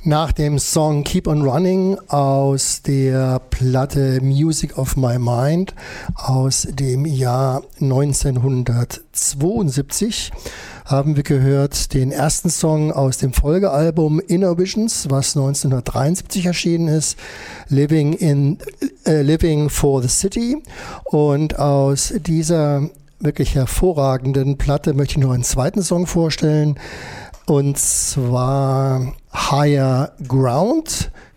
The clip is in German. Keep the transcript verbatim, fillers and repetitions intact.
Nach dem Song Keep on Running aus der Platte Music of My Mind aus dem Jahr neunzehnhundertzweiundsiebzig haben wir gehört den ersten Song aus dem Folgealbum Inner Visions, was neunzehnhundertdreiundsiebzig erschienen ist, Living, in, äh, Living for the City. Und aus dieser wirklich hervorragenden Platte möchte ich noch einen zweiten Song vorstellen, und zwar Higher Ground.